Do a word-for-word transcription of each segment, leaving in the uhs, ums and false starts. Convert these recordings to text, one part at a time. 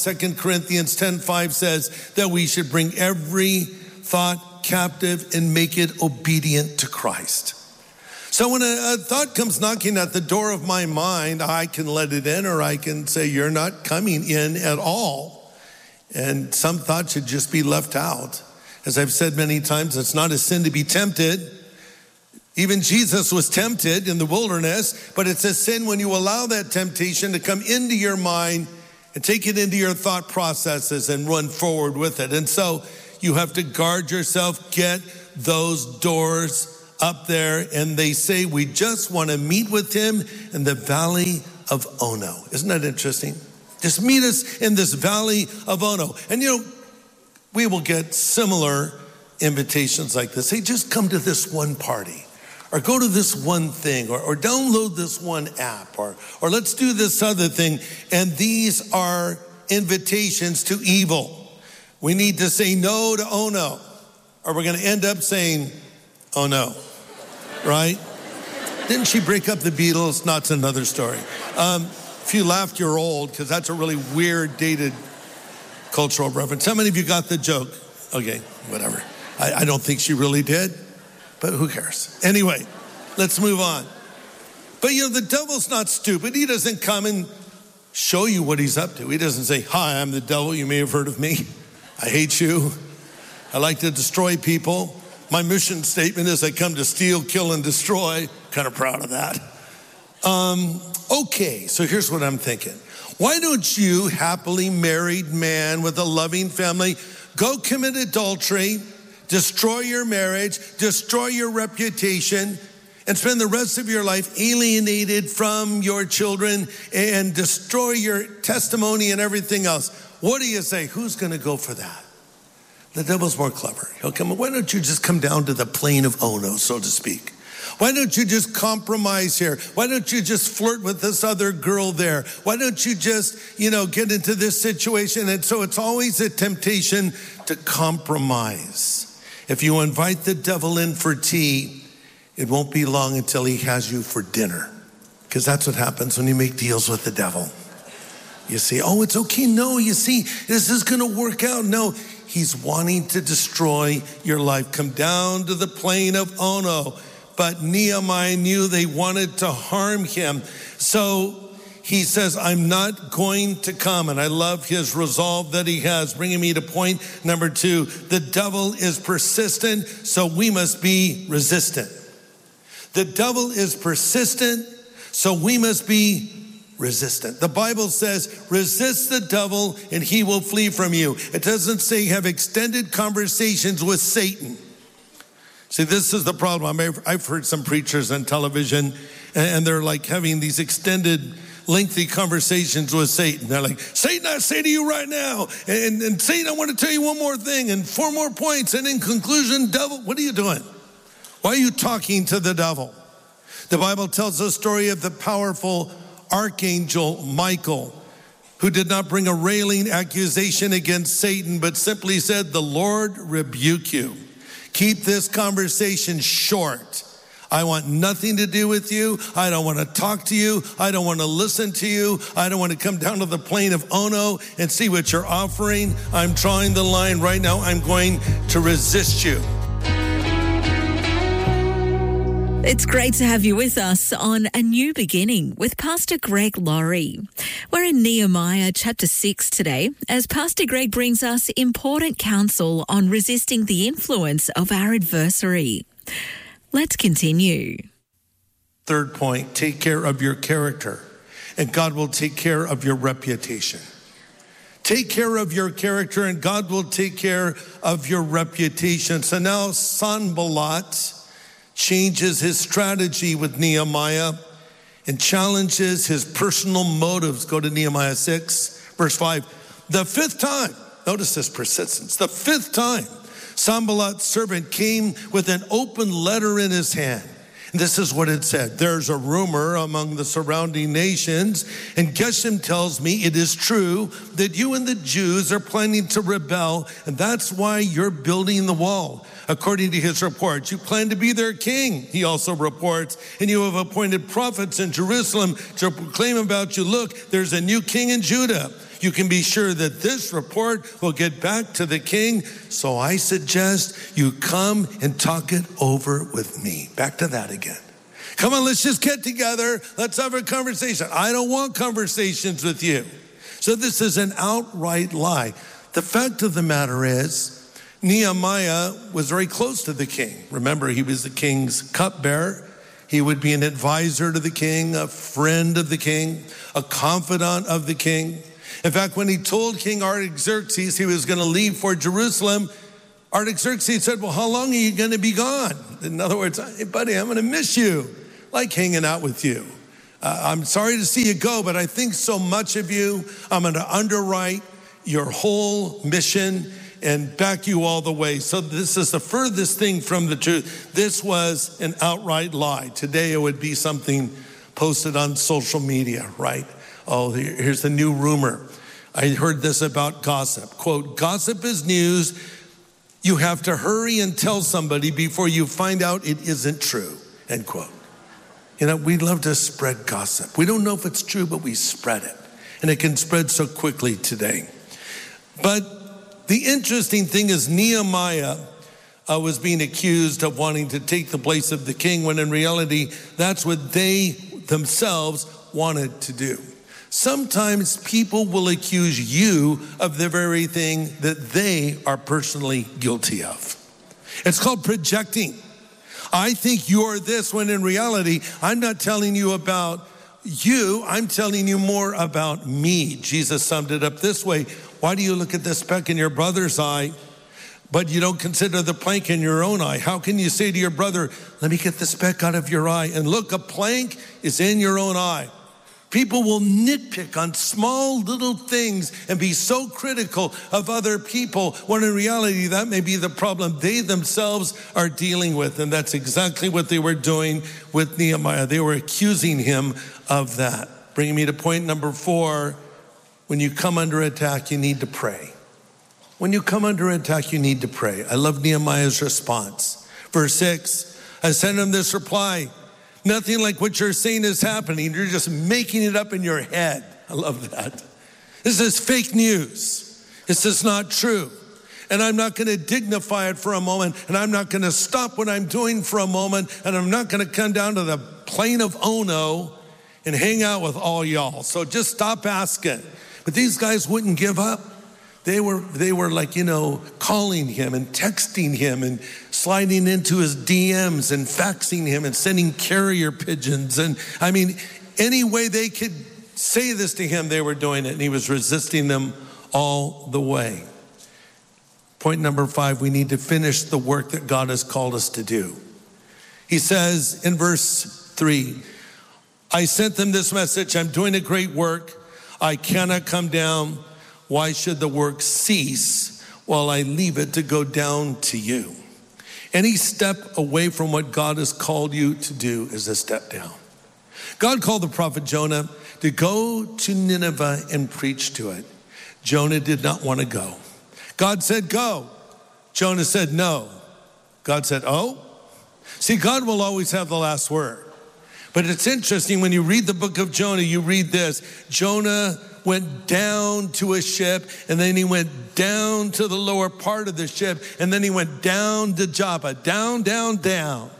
Second Corinthians ten five says that we should bring every thought captive and make it obedient to Christ. So when a, a thought comes knocking at the door of my mind, I can let it in, or I can say, you're not coming in at all. And some thoughts should just be left out. As I've said many times, it's not a sin to be tempted. Even Jesus was tempted in the wilderness, but it's a sin when you allow that temptation to come into your mind and take it into your thought processes and run forward with it. And so you have to guard yourself, get those doors up there. And they say, we just want to meet with him in the valley of Ono. Isn't that interesting? Just meet us in this valley of Ono. And you know, we will get similar invitations like this. Hey, just come to this one party, or go to this one thing, or, or download this one app, or, or let's do this other thing. And these are invitations to evil. We need to say no to Ono, or we're going to end up saying, oh no, right? Didn't she break up the Beatles? Not another story. Um, if you laughed, you're old, because that's a really weird, dated cultural reference. How many of you got the joke? Okay, whatever. I, I don't think she really did, but who cares? Anyway, let's move on. But you know, the devil's not stupid. He doesn't come and show you what he's up to. He doesn't say, hi, I'm the devil. You may have heard of me. I hate you. I like to destroy people. My mission statement is I come to steal, kill, and destroy. Kind of proud of that. Um, okay, so here's what I'm thinking. Why don't you, happily married man with a loving family, go commit adultery, destroy your marriage, destroy your reputation, and spend the rest of your life alienated from your children and destroy your testimony and everything else? What do you say? Who's going to go for that? The devil's more clever. He'll come, why don't you just come down to the plain of Ono, so to speak? Why don't you just compromise here? Why don't you just flirt with this other girl there? Why don't you just, you know, get into this situation? And so it's always a temptation to compromise. If you invite the devil in for tea, it won't be long until he has you for dinner. Because that's what happens when you make deals with the devil. You say, oh, it's okay. No, you see, this is going to work out. No, he's wanting to destroy your life. Come down to the plain of Ono. But Nehemiah knew they wanted to harm him. So he says, I'm not going to come. And I love his resolve that he has, bringing me to point number two. The devil is persistent, so we must be resistant. The devil is persistent, so we must be resistant. The Bible says, resist the devil and he will flee from you. It doesn't say have extended conversations with Satan. See, this is the problem. I've heard some preachers on television, and they're like having these extended, lengthy conversations with Satan. They're like, Satan, I say to you right now, and, and Satan, I want to tell you one more thing, and four more points, and in conclusion, devil, what are you doing? Why are you talking to the devil? The Bible tells the story of the powerful archangel Michael, who did not bring a railing accusation against Satan, but simply said, the Lord rebuke you. Keep this conversation short. I want nothing to do with you. I don't want to talk to you. I don't want to listen to you. I don't want to come down to the plain of Ono and see what you're offering. I'm drawing the line right now. I'm going to resist you. It's great to have you with us on A New Beginning with Pastor Greg Laurie. We're in Nehemiah chapter six today as Pastor Greg brings us important counsel on resisting the influence of our adversary. Let's continue. Third point, take care of your character, and God will take care of your reputation. Take care of your character, and God will take care of your reputation. So now Sanballat changes his strategy with Nehemiah and challenges his personal motives. Go to Nehemiah six, verse five. The fifth time, notice this persistence, the fifth time, Sanballat's servant came with an open letter in his hand. And this is what it said. There's a rumor among the surrounding nations, and Geshem tells me it is true that you and the Jews are planning to rebel, and that's why you're building the wall. According to his reports, you plan to be their king, he also reports, and you have appointed prophets in Jerusalem to proclaim about you, look, there's a new king in Judah. You can be sure that this report will get back to the king. So I suggest you come and talk it over with me. Back to that again. Come on, let's just get together. Let's have a conversation. I don't want conversations with you. So this is an outright lie. The fact of the matter is, Nehemiah was very close to the king. Remember, he was the king's cupbearer. He would be an advisor to the king, a friend of the king, a confidant of the king. In fact, when he told King Artaxerxes he was going to leave for Jerusalem, Artaxerxes said, well, how long are you going to be gone? In other words, hey, buddy, I'm going to miss you. Like hanging out with you. Uh, I'm sorry to see you go, but I think so much of you. I'm going to underwrite your whole mission and back you all the way. So this is the furthest thing from the truth. This was an outright lie. Today it would be something posted on social media, right? Oh, here's the new rumor. I heard this about gossip. Quote, gossip is news. You have to hurry and tell somebody before you find out it isn't true, end quote. You know, we love to spread gossip. We don't know if it's true, but we spread it. And it can spread so quickly today. But the interesting thing is Nehemiah uh, was being accused of wanting to take the place of the king, when in reality, that's what they themselves wanted to do. Sometimes people will accuse you of the very thing that they are personally guilty of. It's called projecting. I think you're this, when in reality, I'm not telling you about you, I'm telling you more about me. Jesus summed it up this way. Why do you look at the speck in your brother's eye, but you don't consider the plank in your own eye? How can you say to your brother, let me get the speck out of your eye, and look, a plank is in your own eye? People will nitpick on small little things and be so critical of other people, when in reality, that may be the problem they themselves are dealing with. And that's exactly what they were doing with Nehemiah. They were accusing him of that. Bringing me to point number four. When you come under attack, you need to pray. When you come under attack, you need to pray. I love Nehemiah's response. Verse six, I sent him this reply. Nothing like what you're saying is happening. You're just making it up in your head. I love that. This is fake news. This is not true. And I'm not going to dignify it for a moment. And I'm not going to stop what I'm doing for a moment. And I'm not going to come down to the plain of Ono and hang out with all y'all. So just stop asking. But these guys wouldn't give up. They were, they were like, you know, calling him and texting him and sliding into his D Ms and faxing him and sending carrier pigeons. And I mean, any way they could say this to him, they were doing it. And he was resisting them all the way. Point number five, we need to finish the work that God has called us to do. He says in verse three, I sent them this message. I'm doing a great work. I cannot come down. Why should the work cease while I leave it to go down to you? Any step away from what God has called you to do is a step down. God called the prophet Jonah to go to Nineveh and preach to it. Jonah did not want to go. God said, go. Jonah said, no. God said, oh. See, God will always have the last word. But it's interesting, when you read the book of Jonah, you read this. Jonah went down to a ship, and then he went down to the lower part of the ship, and then he went down to Joppa, down, down, down.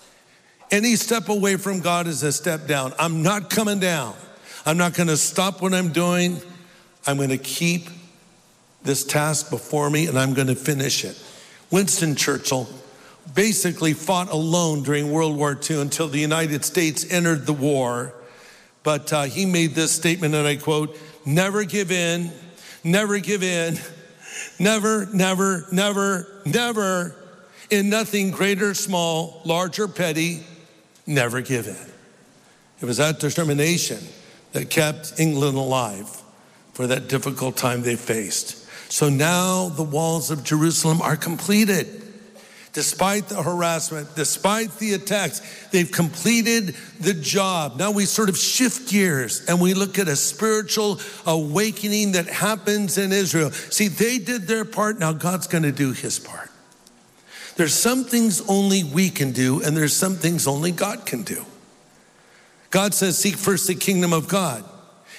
Any step away from God is a step down. I'm not coming down. I'm not going to stop what I'm doing. I'm going to keep this task before me, and I'm going to finish it. Winston Churchill basically fought alone during World War Two until the United States entered the war. But uh, he made this statement, and I quote, never give in, never give in, never, never, never, never, in nothing great or small, large or petty, never give in. It was that determination that kept England alive for that difficult time they faced. So now the walls of Jerusalem are completed. Despite the harassment, despite the attacks, they've completed the job. Now we sort of shift gears and we look at a spiritual awakening that happens in Israel. See, they did their part. Now God's going to do his part. There's some things only we can do, and there's some things only God can do. God says, seek first the kingdom of God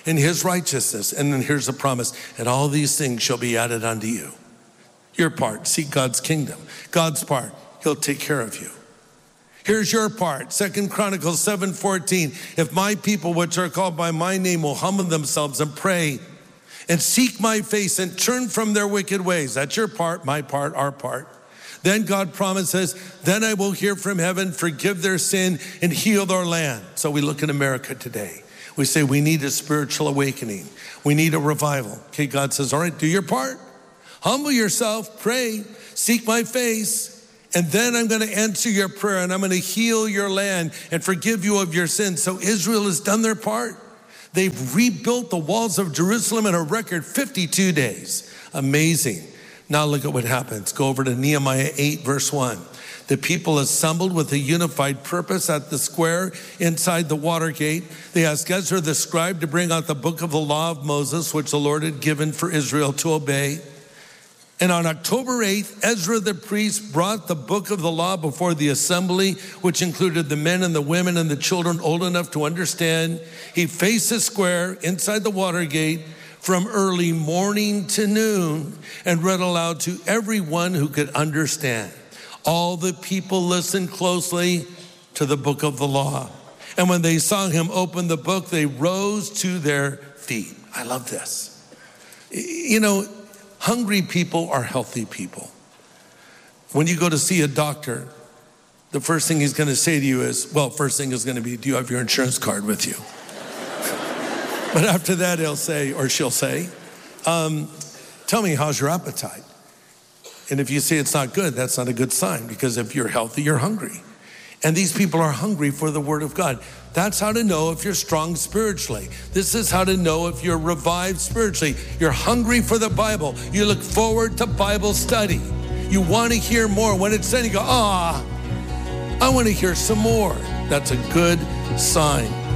and his righteousness. And then here's the promise, and all these things shall be added unto you. Your part, seek God's kingdom. God's part, he'll take care of you. Here's your part, Second Chronicles seven fourteen. If my people, which are called by my name, will humble themselves and pray and seek my face and turn from their wicked ways. That's your part, my part, our part. Then God promises, then I will hear from heaven, forgive their sin, and heal their land. So we look at America today. We say we need a spiritual awakening. We need a revival. Okay, God says, all right, do your part. Humble yourself, pray, seek my face, and then I'm going to answer your prayer, and I'm going to heal your land and forgive you of your sins. So Israel has done their part. They've rebuilt the walls of Jerusalem in a record fifty-two days. Amazing. Now look at what happens. Go over to Nehemiah eight, verse one. The people assembled with a unified purpose at the square inside the water gate. They asked Ezra the scribe to bring out the book of the law of Moses, which the Lord had given for Israel to obey. And on October eighth, Ezra the priest brought the book of the law before the assembly, which included the men and the women and the children old enough to understand. He faced the square inside the water gate from early morning to noon and read aloud to everyone who could understand. All the people listened closely to the book of the law. And when they saw him open the book, they rose to their feet. I love this. You know, hungry people are healthy people. When you go to see a doctor, the first thing he's going to say to you is, well, first thing is going to be, do you have your insurance card with you? But after that, he'll say, or she'll say, um, tell me, how's your appetite? And if you say it's not good, that's not a good sign, because if you're healthy, you're hungry. And these people are hungry for the word of God. That's how to know if you're strong spiritually. This is how to know if you're revived spiritually. You're hungry for the Bible. You look forward to Bible study. You want to hear more. When it's done, you go, ah, I want to hear some more. That's a good sign.